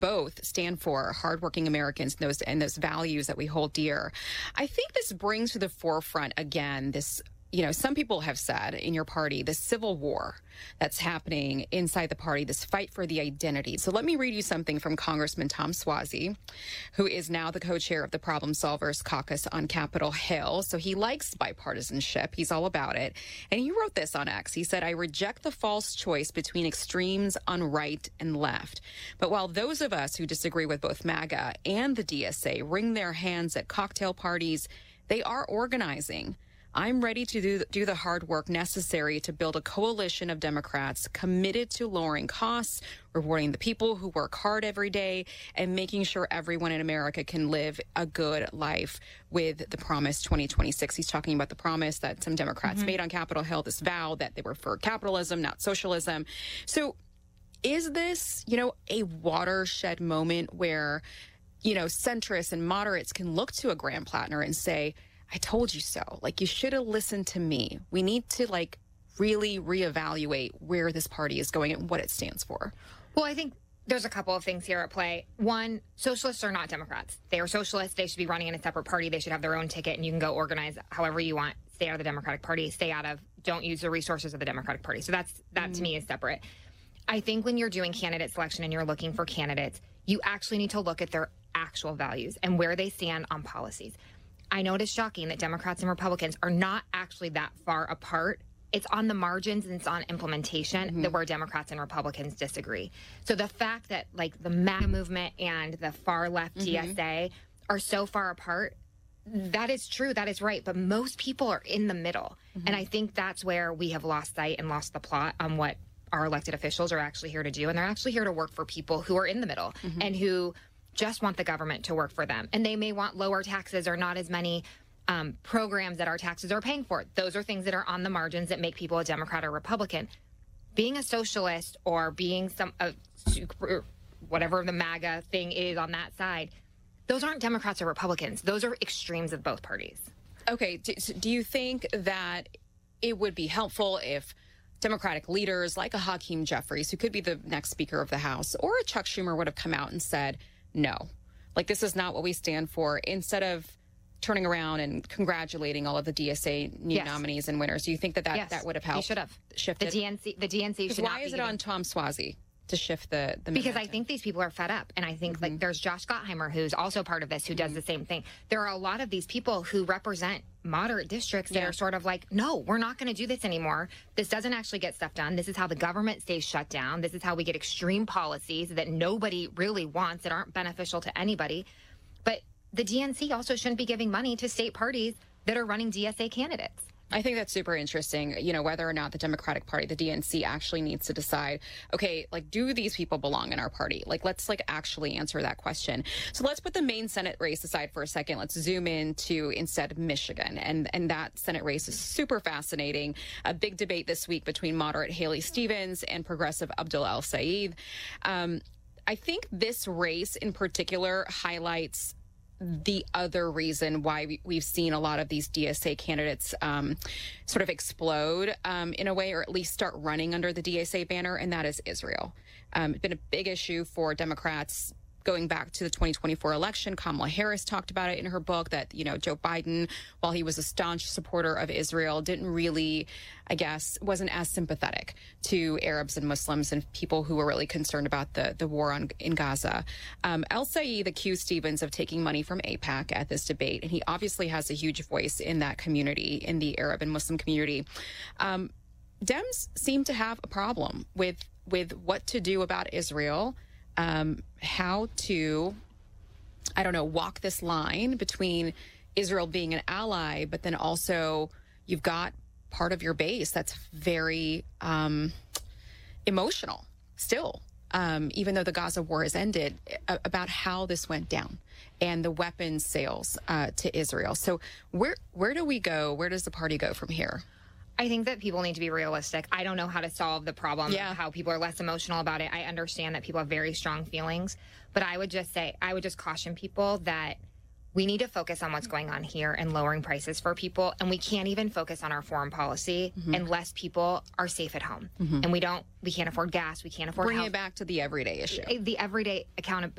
both stand for hardworking Americans and those values that we hold dear. I think this brings to the forefront again this, some people have said in your party, this civil war that's happening inside the party, this fight for the identity. So let me read you something from Congressman Tom Suozzi, who is now the co-chair of the Problem Solvers Caucus on Capitol Hill. So he likes bipartisanship. He's all about it. And he wrote this on X. He said, "I reject the false choice between extremes on right and left. But while those of us who disagree with both MAGA and the DSA wring their hands at cocktail parties, they are organizing. I'm ready to do the hard work necessary to build a coalition of Democrats committed to lowering costs, rewarding the people who work hard every day, and making sure everyone in America can live a good life with the Promise 2026. He's talking about the promise that some Democrats made on Capitol Hill, this vow that they were for capitalism, not socialism. So is this, a watershed moment where, centrists and moderates can look to a Graham Plattner and say, I told you so. You should have listened to me. We need to, really reevaluate where this party is going and what it stands for. Well, I think there's a couple of things here at play. One, socialists are not Democrats. They are socialists. They should be running in a separate party. They should have their own ticket, and you can go organize however you want. Stay out of the Democratic Party. Don't use the resources of the Democratic Party. So that to me is separate. I think when you're doing candidate selection and you're looking for candidates, you actually need to look at their actual values and where they stand on policies. I know it is shocking that Democrats and Republicans are not actually that far apart. It's on the margins and it's on implementation that where Democrats and Republicans disagree. So the fact that the MAGA movement and the far left DSA are so far apart, that is true. That is right. But most people are in the middle. And I think that's where we have lost sight and lost the plot on what our elected officials are actually here to do. And they're actually here to work for people who are in the middle and who just want the government to work for them. And they may want lower taxes or not as many programs that our taxes are paying for. Those are things that are on the margins that make people a Democrat or Republican. Being a socialist or being whatever the MAGA thing is on that side, those aren't Democrats or Republicans. Those are extremes of both parties. Okay. Do you think that it would be helpful if Democratic leaders like a Hakeem Jeffries, who could be the next Speaker of the House, or a Chuck Schumer would have come out and said, no, this is not what we stand for, instead of turning around and congratulating all of the DSA new nominees and winners? Do you think that would have helped? He should have shifted the DNC. Should why is it on Tom Suozzi to shift the because I think these people are fed up, and I think there's Josh Gottheimer, who's also part of this, who does the same thing. There are a lot of these people who represent moderate districts that are sort of no, we're not going to do this anymore. This doesn't actually get stuff done. This is how the government stays shut down. This is how we get extreme policies that nobody really wants, that aren't beneficial to anybody. But the DNC also shouldn't be giving money to state parties that are running DSA candidates. I think that's super interesting, whether or not the Democratic Party, the DNC, actually needs to decide, okay, do these people belong in our party? Let's actually answer that question. So let's put the main Senate race aside for a second. Let's zoom into instead Michigan. And that Senate race is super fascinating. A big debate this week between moderate Haley Stevens and progressive Abdul El-Sayed. I think this race in particular highlights the other reason why we've seen a lot of these DSA candidates sort of explode in a way, or at least start running under the DSA banner, and that is Israel. It's been a big issue for Democrats going back to the 2024 election. Kamala Harris talked about it in her book that, Joe Biden, while he was a staunch supporter of Israel, didn't really, wasn't as sympathetic to Arabs and Muslims and people who were really concerned about the war in Gaza. El-Sayed accused Stevens of taking money from AIPAC at this debate, and he obviously has a huge voice in that community, in the Arab and Muslim community. Dems seem to have a problem with what to do about Israel. How to, walk this line between Israel being an ally, but then also you've got part of your base that's very emotional still, even though the Gaza war has ended, about how this went down and the weapons sales to Israel. So where do we go? Where does the party go from here? I think that people need to be realistic. I don't know how to solve the problem of how people are less emotional about it. I understand that people have very strong feelings, but I would just caution people that we need to focus on what's going on here and lowering prices for people. And we can't even focus on our foreign policy unless people are safe at home. And we can't afford gas. We can't afford Bring it back to the everyday issue. The everyday